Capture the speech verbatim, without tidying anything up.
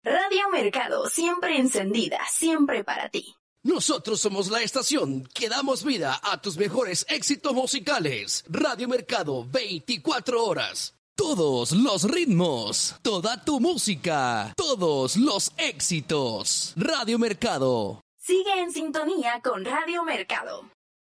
Radio Mercado, siempre encendida, siempre para ti. Nosotros somos la estación que damos vida a tus mejores éxitos musicales. Radio Mercado, veinticuatro horas. Todos los ritmos, toda tu música, todos los éxitos. Radio Mercado. Sigue en sintonía con Radio Mercado.